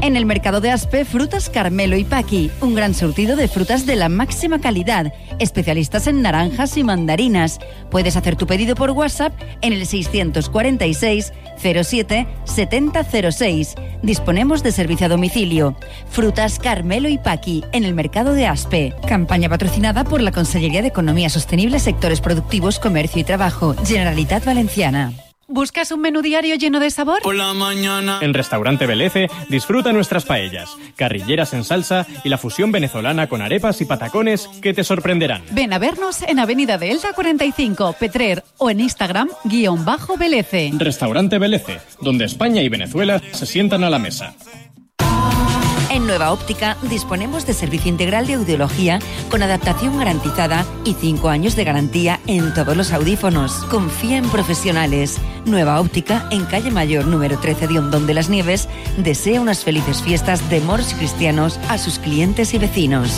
En el mercado de Aspe, Frutas Carmelo y Paqui, un gran surtido de frutas de la máxima calidad, especialistas en naranjas y mandarinas. Puedes hacer tu pedido por WhatsApp en el 646 07 7006. Disponemos de servicio a domicilio. Frutas Carmelo y Paqui, en el mercado de Aspe. Campaña patrocinada por la Consellería de Economía Sostenible, Sectores Productivos, Comercio y Trabajo, Generalitat Valenciana. ¿Buscas un menú diario lleno de sabor? Por la mañana. En Restaurante Belece disfruta nuestras paellas, carrilleras en salsa y la fusión venezolana con arepas y patacones que te sorprenderán. Ven a vernos en Avenida de Elda 45, Petrer, o en Instagram _Belece. Restaurante Belece, donde España y Venezuela se sientan a la mesa. En Nueva Óptica disponemos de servicio integral de audiología con adaptación garantizada y 5 años de garantía en todos los audífonos. Confía en profesionales. Nueva Óptica, en Calle Mayor número 13 de Hondón de las Nieves, desea unas felices fiestas de moros y cristianos a sus clientes y vecinos.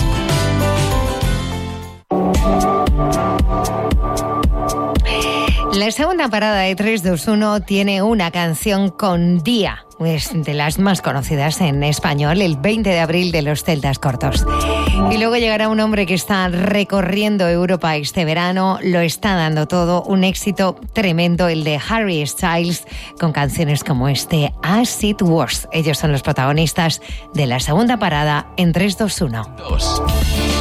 La segunda parada de 321 tiene una canción con Día, es de las más conocidas en español, el 20 de abril de los Celtas Cortos. Y luego llegará un hombre que está recorriendo Europa este verano, lo está dando todo, un éxito tremendo, el de Harry Styles, con canciones como este, As It Was. Ellos son los protagonistas de la segunda parada en 321.